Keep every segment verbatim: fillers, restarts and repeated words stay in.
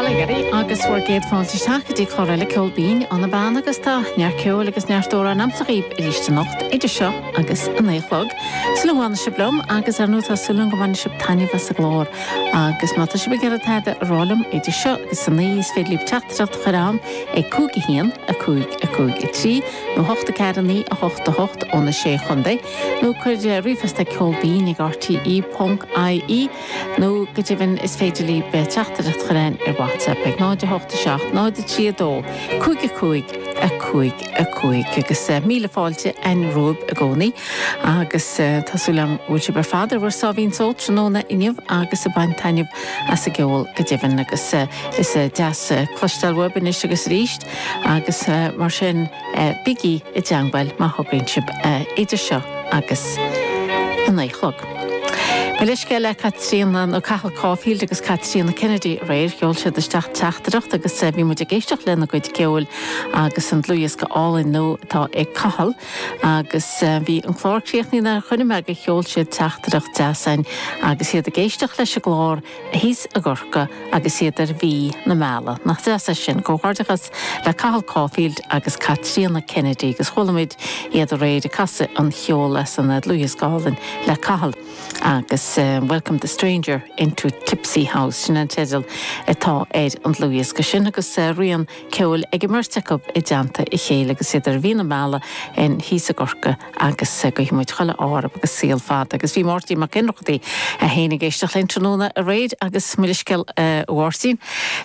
Galagari agus war géad fáilte seachadí choréile ceolbín an na bán agus tá near ceol agus neartóra an amsaríb i ríiste nocht idir seo agus an échlog. Slúhána se blom agus ar núta súlún go bhaine se taine was a glór agus mata se begéad a rálam idir seo agus san níos féadlíb teachtarat charám ag cúig hían a cúig a cúig i trí nó hochta cearaní a hochta hocht óna sé chundé nó chuir rifasta ceolbín ag R T E dot I E nó go dtíbhann is féidirlíb teachtarat charán ar WhatsApp ag náide hochta seacht náide trí dó cúig a cúig a cúig a cúig agus míle fáilte ein rúb a gcónaí agus tásúlam bhfuil si bar fadar bhar sábhín sót tróna inniuh agus a bain tainniuh as a gceol go dtíbhann agus is deas clostal webin is agus ríist agus mar sin bigí i deangbáil má thugann sib idir seo agus an échlog. Melisce le Catríona ó Cahal Caulfield agus Catríona Kennedy réir geol se isteach teachtareacht agus bhí muid a géisteach lena goid ceol agus an luas go álainn nó tá ag Cahal agus bhí an chlárcríochnaí na chuine me go cheol se teachtareacht deasain agus iad a géisteach leis a glár a híos a gorca agus iad ar bhí na meala. Nach deasa sin cóhardachas le Cahal Caulfield agus Catríona Kennedy agus cholamid iad a réir a casa an cheol leis an luas gálainn le Cahal agus Uh, welcome the stranger into Tipsy House sin an tedal atá éid an Louis go sin agus uh, rian ceol ag immerteach i deanta i chéile agus idir bhína mála in híos a gorca agus uh, go himuid choile árab agus síl fad agus bhí mórtaí mar cinrochtaí a héna géisteach len tróna a réid agus muilisceil uhairsaín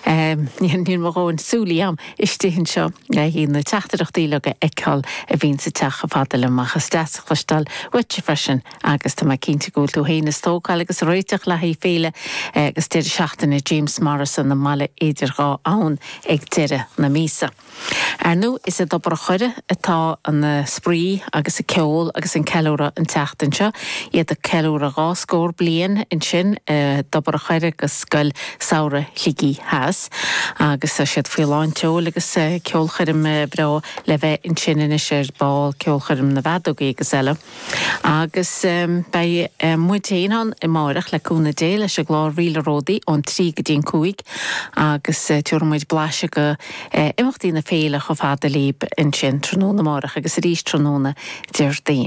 níon mar gáin súlaí am istíonn seo hí na teachtareachtaí le go eáil a bhín sa teach a fadal amachchas deas chlustal wete freisin agus tá mai cinnte gúil tú héna tógáil agus roiteach le hí féile agus tíir seachtainna James Morrison na mala idir gá ann ag tíire na mísa. Ar nó is a dobar chuide atá an sprí agus a ceol agus an ceúra an teachtain seo iad a ceúra gá scór blian in sin dobar chuide agus scoil saora ligí heas agus a siad fiáin teol agus ceol chuidim bra le bheith in sin in sé báil ceol chuidim na bheadógaí agus eile agus bei mutéán i máireach le cúna dé leis a glár riile ródaí ón trí go dtíon cúig agus tuairmuid blaise go imachtaí na féile go fada líb in sin tróna máireach agus rís tróna deir daon.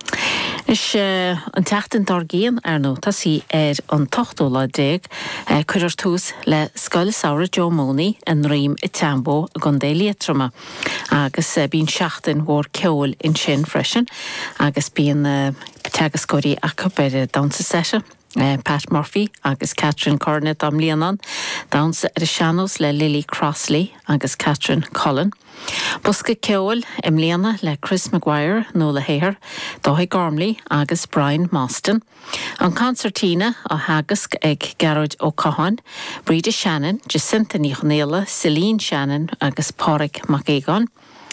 Is an teachtain dar géan ar nó tá sí ar an tochtúla déag chuir tús le scoil saora Joe Mooney an rím i Tambo a gondé létrama agus bín seachtain mhór ceol in sin freisin agus bíon teagas scoirí acu ar dansa seise. Uh, Pat Murphy agus Catherine Cornett am líanan, dansa ar a seanos le Lily Crossley agus Catherine Cullen. Busca ceol im líana le Chris Maguire nó le Héir, Dóthaigh Gormley agus Brian Mostyn. An concertina a hagas ag Gerard O'Cahan, Breda Shannon, Jacinta Níchonéla, Celine Shannon agus Pádraig McGeegan.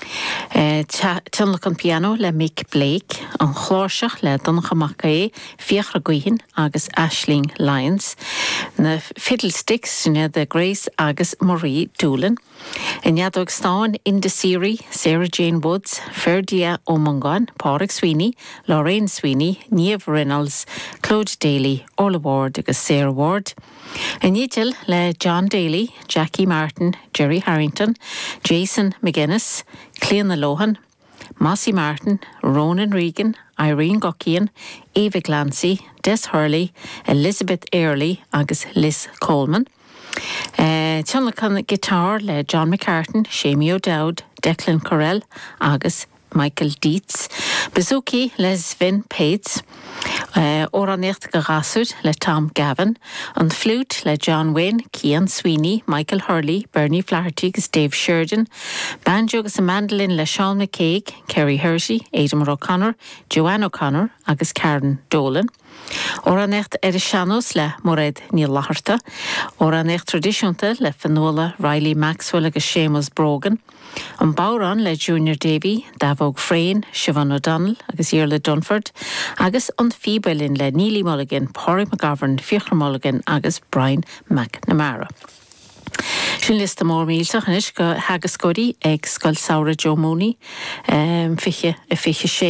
Uh, Tunlach an piano le Mick Blake, an chlárseach le Donnacha Macaé, Fiachra Guihin agus Aisling Lyons, na fiddlesticks sinne de Grace agus Marie Doolan, in Iadog Stáin in the Siri, Sarah Jane Woods, Ferdia O'Mungan, Pádraig Sweeney, Lorraine Sweeney, Niamh Reynolds, Claude Daly, Orla Ward agus Sarah Ward. In Yidil le John Daly, Jackie Martin, Jerry Harrington, Jason McGuinness, Cleona Lohan, Mossy Martin, Ronan Regan, Irene Gockian, Eva Glancy, Des Hurley, Elizabeth Early agus Liz Coleman. Uh, Tionlachan guitar le John McCartan, Shamie O'Dowd, Declan Correll agus Michael Dietz. Bazooki le Sven Pates. Uh, Oranecht Garasud le Tom Gavin. On flute le John Wynne, Cian Sweeney, Michael Hurley, Bernie Flaherty agus Dave Sheridan. Banjo agus a mandolin le Sean McCaig, Kerry Hershey, Adam O'Connor, Joanne O'Connor agus Karen Dolan. Oranecht er is seanos le Mored Níl Laharta. Oranecht tradiisiúnta le Finola Riley Maxwell agus Seamus Brogan. An Bowran le Junior Davy, Davog Frayne, Siobhan O'Donnell agus Iarla Dunford. Agus an Fíbelin le Neely Mulligan, Pádraig McGovern, Fiachra Mulligan agus Brian McNamara. Sin lista mór mílteach inis go hagas scoirí ag scoil saora Joe Mooney um, fiche, fiche sé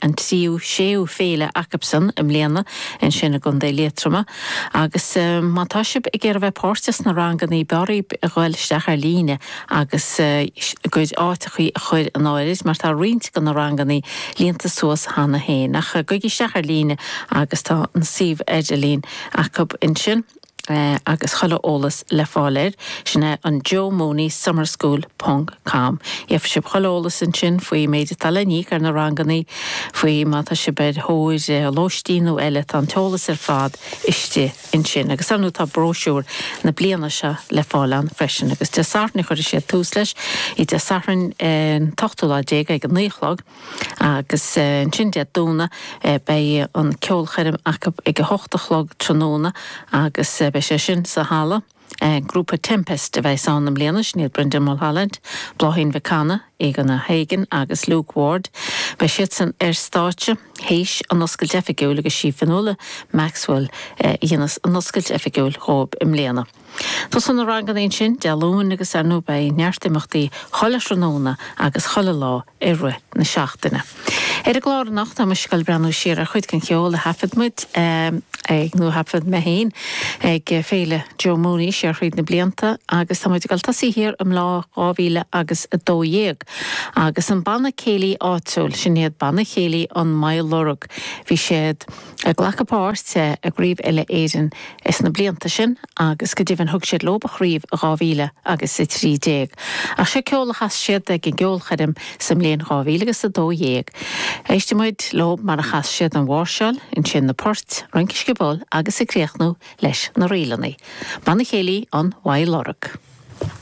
an tíú séú féle Acapson im léana in sinna gundé létrama agus mátáisib i ggéir bheith pástas na rangan í barí ghil stechar líne agus goid áitichaí chuir an áiris mar tá rint gan na rangan í líanta suas hána hé nach goigi stechar líne agus tá an síomh Eidirlín Acap in sin. Uh, agus chola ólas le fáilir sinna an Joe Mooney Summer School pong com. Ief sib chola ólas in sin faoi méidir talaník ar na ranganí faoi mata si bed hóid uh, lóistín ó eile an teolas ar fad iste in sin. Agus anú tá brosúr na bliana se le fálan freisin. Agus de sartni chuir sé tús leis i de sartrin uh, tochtúla déag ag an níchlog agus uh, in sin de dúna uh, bei an ceolcharim Acap ag a hochtachlog tróna agus uh, be sé sin sa hala. Uh, grúpa Tempest a bheith san am léana níl Brendan Mulholland, Blóhin Vicana, Egan a Hagan agus Luke Ward. Be siad san ar stáitse, héis an oscail defigiúil agus sífanúla Maxwell uh, íanas an oscail defigiúil hób im léana. Tá san a rangan ein sin dealún agus anú bei neartimachtaí chola tróna agus chola lá i rua na seachtaine. Er a glár nacht am ysgol brenn siar a chuid gan cheol a hafad muid um, ag nú hafad me héin ag féile Joe Mooney siar chuid na blianta agus tá muid gal tasí hir am lá gáhíle agus a dóéag agus an banna chélaí áitiúil sin héad banna chélaí an mail lorug hí séad a ghlacha páirte a gríomh eile éidir is na blianta sin agus go dtíobhann thug siad loba chríomh a gáhíle agus i trí déag. A sé ceola chas siad ag an geolchadim sam léon gáhíle agus a dóéag. Eiste muid lob mar a chas siad an Warseall in sin na port, Rankiskebol agus i créachnú leis na rialaní. Banna chélaí an Mhaigh Lorug.